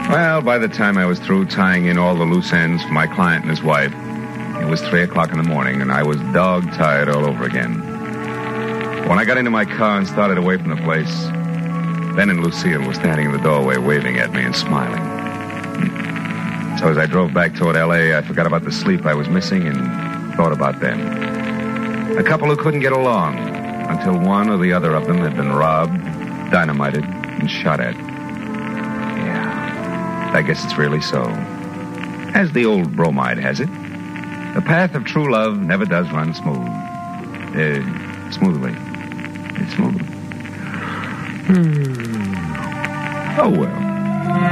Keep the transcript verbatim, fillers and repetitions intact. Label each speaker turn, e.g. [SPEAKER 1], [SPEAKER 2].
[SPEAKER 1] Well, by the time I was through tying in all the loose ends for my client and his wife, it was three o'clock in the morning, and I was dog-tired all over again. When I got into my car and started away from the place, Ben and Lucille were standing in the doorway waving at me and smiling. So as I drove back toward L A, I forgot about the sleep I was missing and thought about them. A couple who couldn't get along until one or the other of them had been robbed, dynamited, and shot at. Yeah, I guess it's really so. As the old bromide has it, the path of true love never does run smooth. Uh, smoothly. It's smooth. Oh, well.